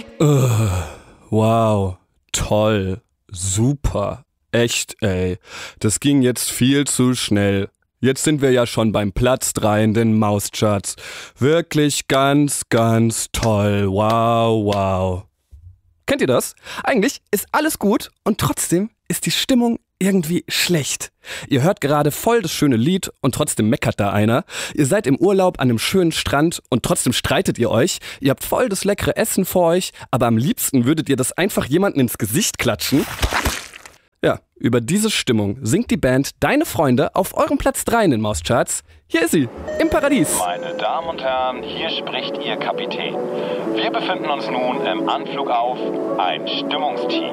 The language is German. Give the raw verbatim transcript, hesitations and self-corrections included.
Uh, wow, toll, super, echt, ey. Das ging jetzt viel zu schnell. Jetzt sind wir ja schon beim Platz drei in den Mauscharts. Wirklich ganz, ganz toll. Wow, wow. Kennt ihr das? Eigentlich ist alles gut und trotzdem ist die Stimmung irgendwie schlecht. Ihr hört gerade voll das schöne Lied und trotzdem meckert da einer. Ihr seid im Urlaub an einem schönen Strand und trotzdem streitet ihr euch. Ihr habt voll das leckere Essen vor euch, aber am liebsten würdet ihr das einfach jemandem ins Gesicht klatschen. Ja, über diese Stimmung singt die Band Deine Freunde auf eurem Platz drei in den Mauscharts. Hier ist sie, im Paradies. Meine Damen und Herren, hier spricht Ihr Kapitän. Wir befinden uns nun im Anflug auf ein Stimmungstief.